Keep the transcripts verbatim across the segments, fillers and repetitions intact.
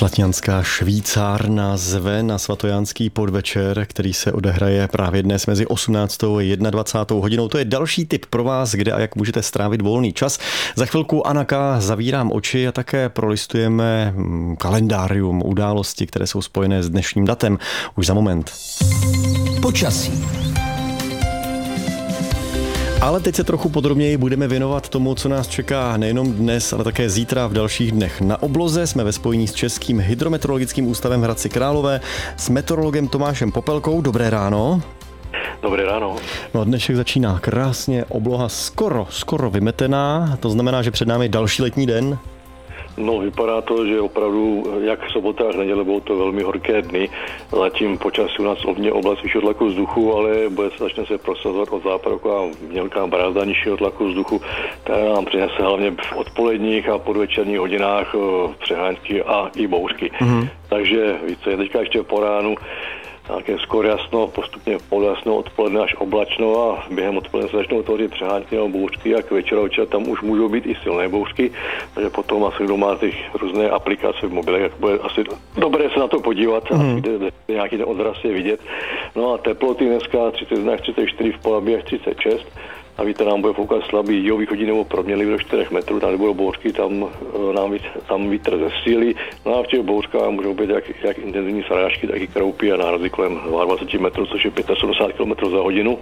Šlatňanská švýcárna zve na svatojánský podvečer, který se odehraje právě dnes mezi osmnáctou a dvacátou jedninou hodinou. To je další tip pro vás, kde a jak můžete strávit volný čas. Za chvilku Anaka zavírám oči a také prolistujeme kalendárium události, které jsou spojené s dnešním datem. Už za moment. Počasí. Ale teď se trochu podrobněji budeme věnovat tomu, co nás čeká nejenom dnes, ale také zítra v dalších dnech. Na obloze jsme ve spojení s Českým hydrometeorologickým ústavem v Hradci Králové s meteorologem Tomášem Popelkou. Dobré ráno. Dobré ráno. No, dnešek začíná krásně, obloha skoro, skoro vymetená. To znamená, že před námi další letní den. No, vypadá to, že opravdu jak sobota, tak neděle budou to velmi horké dny. Zatím počasí u nás ovně oblast vyššího tlaku vzduchu, ale bude se začne se prosazovat od západu a mělká brázda nižšího tlaku vzduchu, která nám přinese hlavně v odpoledních a podvečerních hodinách přehánky a i bouřky. Mm-hmm. Takže více je teďka ještě po ránu. Také skoro jasno, postupně poljasno, odpoledne až oblačno a během odpoledne se začnou tvořit přehánky nebo bouřky a k večeru večer tam už můžou být i silné bouřky, takže potom asi kdo má ty různé aplikace v mobilech, jak bude asi dobré se na to podívat a mm. kde nějaký ten odraz je vidět. No a teploty dneska třicet jedna až třicet čtyři, v Polabí až třicet šest. A vítr nám bude foukat slabý jihovýchodní nebo proměnlivý do čtyřech metrů, tam nebudou bouřky, tam nám vítr, tam vítr zesílí. No a v těch bouřkách můžou být jak, jak intenzivní srážky, tak i kroupy a nárazy kolem dvacet dva metrů, což je sedmdesát pět kilometrů za hodinu.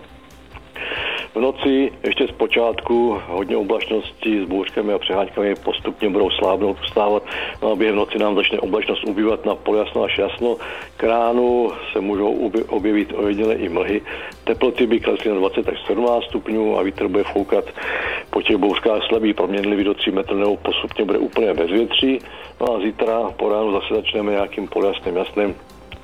V noci ještě zpočátku hodně oblačností s bouřkami a přeháňkami postupně budou slábnout, ustávat. No a během noci nám začne oblačnost ubývat na poljasno až jasno. K ránu se můžou objevit ojedinělé i mlhy. Teploty by klesly na dvacet až sedmnáct stupňů a vítr bude foukat po těch bouřkách slabý, proměnlivý do tří metrů nebo postupně bude úplně bezvětří. No a zítra po ránu zase začneme nějakým poljasným jasným.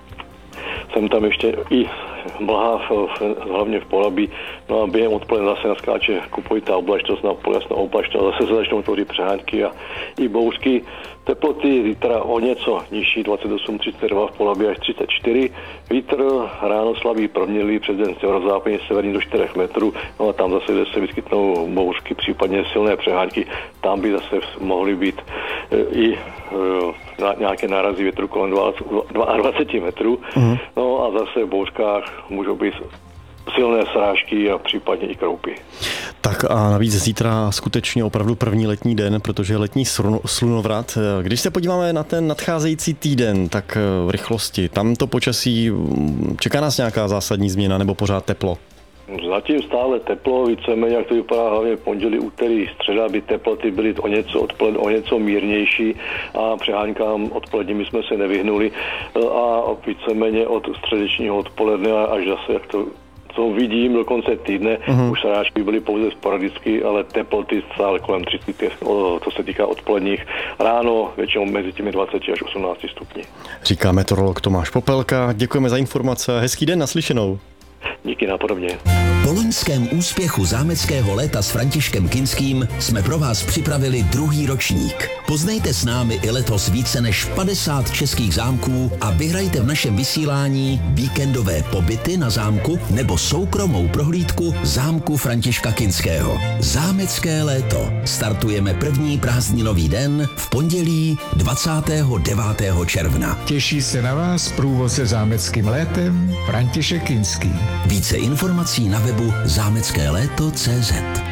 Jsem tam ještě i mlha, hlavně v Polabí, no a během odpoledne zase naskáče kupojitá oblačnost na poljasnou oblačnost, zase se začnou tvořit přehánky a i bouřky. Teploty zítra o něco nižší, dvacet osm třicet dva, v Polabí až třicet čtyři. Vítr ráno slabý, proměnlivý, přes den severozápadně severní do čtyřech metrů, no a tam zase, kde se vyskytnou bouřky, případně silné přehánky, tam by zase mohly být i na nějaké nárazy větru kolem dvacet dva metrů. Mm. No a zase v bouřkách můžou být silné srážky a případně i kroupy. Tak a navíc zítra skutečně opravdu první letní den, protože je letní slunovrat. Když se podíváme na ten nadcházející týden, tak v rychlosti, tam to počasí, čeká nás nějaká zásadní změna nebo pořád teplo? Zatím stále teplo, víceméně jak to vypadá hlavně pondělí, úterý, středa by teploty byly o něco odpoledne, o něco mírnější a přeháňkám odpoledními jsme se nevyhnuli a víceméně od středečního odpoledne až zase, jak to co vidím do konce týdne, uh-huh. už srážky byly pouze sporadicky, ale teploty stále kolem třicet, to se týká odpoledních. Ráno většinou mezi těmi dvacet až osmnáct stupni. Říká meteorolog Tomáš Popelka. Děkujeme za informace. Hezký den, naslyšenou. Díky, napodobně. Po loňském úspěchu zámeckého léta s Františkem Kinským jsme pro vás připravili druhý ročník. Poznejte s námi i letos více než padesát českých zámků a vyhrajte v našem vysílání víkendové pobyty na zámku nebo soukromou prohlídku zámku Františka Kinského. Zámecké léto. Startujeme první prázdninový den v pondělí dvacátého devátého června. Těší se na vás průvodce zámeckým létem František Kinský. Více informací na webu zámecké léto tečka cé zet.